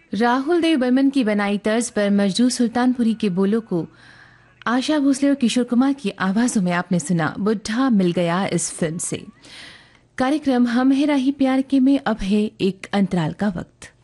राहुल देव बर्मन की बनाई तर्ज पर मजदूर सुल्तानपुरी के बोलों को आशा भोसले और किशोर कुमार की आवाजों में आपने सुना बुढ़ा मिल गया इस फिल्म से। कार्यक्रम हम है राही प्यार के में अब है एक अंतराल का वक्त।